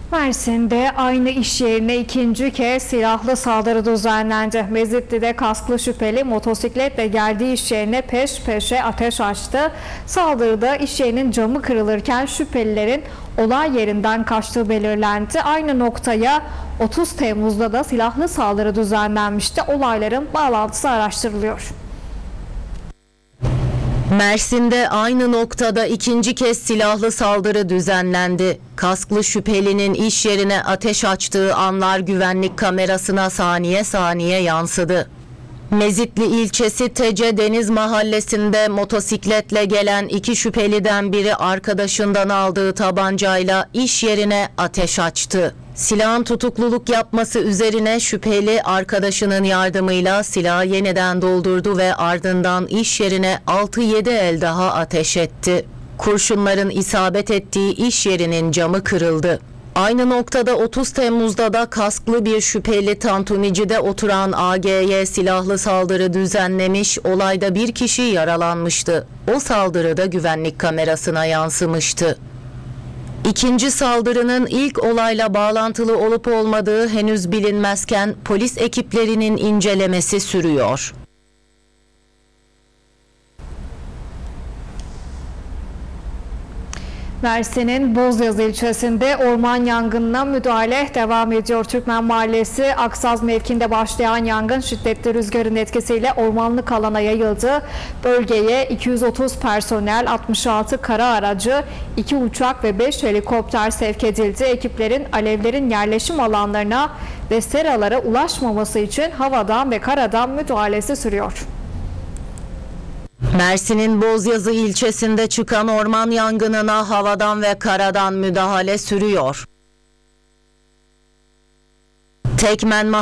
Mersin'de aynı iş yerine ikinci kez silahlı saldırı düzenlendi. Mezitli'de kasklı şüpheli motosikletle geldiği iş yerine peş peşe ateş açtı. Saldırıda iş yerinin camı kırılırken şüphelilerin olay yerinden kaçtığı belirlendi. Aynı noktaya 30 Temmuz'da da silahlı saldırı düzenlenmişti. Olayların bağlantısı araştırılıyor. Mersin'de aynı noktada ikinci kez silahlı saldırı düzenlendi. Kasklı şüphelinin iş yerine ateş açtığı anlar güvenlik kamerasına saniye saniye yansıdı. Mezitli ilçesi Tece Deniz Mahallesi'nde motosikletle gelen iki şüpheliden biri arkadaşından aldığı tabancayla iş yerine ateş açtı. Silahın tutukluluk yapması üzerine şüpheli arkadaşının yardımıyla silahı yeniden doldurdu ve ardından iş yerine 6-7 el daha ateş etti. Kurşunların isabet ettiği iş yerinin camı kırıldı. Aynı noktada 30 Temmuz'da da kasklı bir şüpheli tantunici'de oturan AG'ye silahlı saldırı düzenlemiş, olayda bir kişi yaralanmıştı. O saldırıda güvenlik kamerasına yansımıştı. İkinci saldırının ilk olayla bağlantılı olup olmadığı henüz bilinmezken polis ekiplerinin incelemesi sürüyor. Mersin'in Bozyazı ilçesinde orman yangınına müdahale devam ediyor. Türkmen Mahallesi Aksaz mevkinde başlayan yangın şiddetli rüzgarın etkisiyle ormanlık alana yayıldı. Bölgeye 230 personel, 66 kara aracı, 2 uçak ve 5 helikopter sevk edildi. Ekiplerin alevlerin yerleşim alanlarına ve seralara ulaşmaması için havadan ve karadan müdahalesi sürüyor. Mersin'in Bozyazı ilçesinde çıkan orman yangınına havadan ve karadan müdahale sürüyor. Tekmen